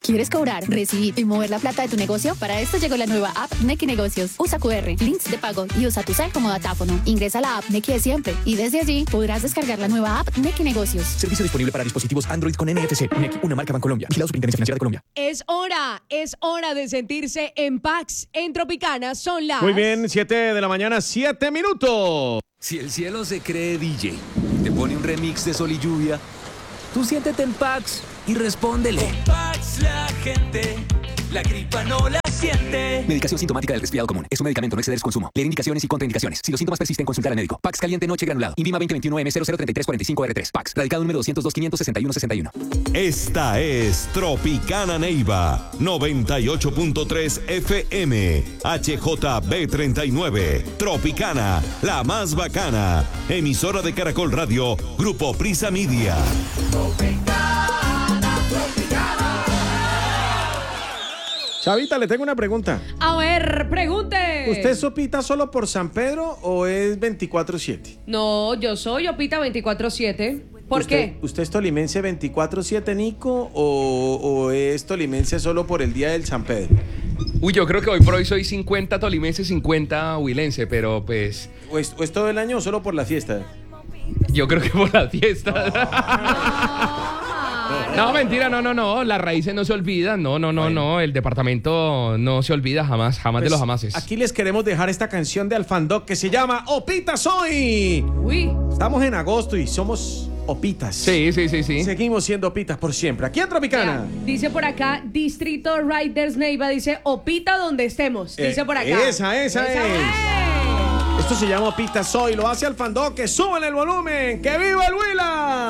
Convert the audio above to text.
¿Quieres cobrar, recibir y mover la plata de tu negocio? Para esto llegó la nueva app Nequi Negocios. Usa QR, links de pago y usa tu cel como datáfono. Ingresa a la app Nequi de siempre y desde allí podrás descargar la nueva app Nequi Negocios. Servicio disponible para dispositivos Android con NFC. Nequi, una marca Bancolombia. Vigilado Superintendencia Financiera de Colombia. Es hora de sentirse en Pax. En Tropicana son las... Muy bien, 7 de la mañana, 7 minutos. Si el cielo se cree DJ, te pone un remix de Sol y Lluvia, tú siéntete en Pax y respóndele. En Pax la gente, la gripa no la siente. Medicación sintomática del resfriado común. Es un medicamento, no exceder su consumo. Leer indicaciones y contraindicaciones. Si los síntomas persisten, consultar al médico. Pax caliente noche granulado. Invima 2021M003345R3. Pax. Radical número 202-561-61. Esta es Tropicana Neiva 98.3 FM HJB39. Tropicana, la más bacana. Emisora de Caracol Radio, Grupo Prisa Media. Chavita, le tengo una pregunta. A ver, pregunte. ¿Usted es sopita solo por San Pedro o es 24/7? No, yo soy Opita 24/7. ¿Por qué? ¿Usted es tolimense 24/7, Nico, o es tolimense solo por el día del San Pedro? Uy, yo creo que hoy por hoy soy 50 tolimense, 50 huilense, pero pues... ¿O es todo el año o solo por la fiesta? Yo creo que por la fiesta. No, mentira, no, las raíces no se olvidan, no, el departamento no se olvida jamás pues, de los jamases. Aquí les queremos dejar esta canción de Alfandoc que se llama Opita Soy. Uy. Estamos en agosto y somos opitas. Sí. Seguimos siendo opitas por siempre. Aquí en Tropicana. Dice por acá, Distrito Riders Neiva, dice Opita donde estemos. Dice por acá. Esa es. Esto se llama Opita Soy. Lo hace Alfandoc. Que suban el volumen. ¡Que viva el Huila!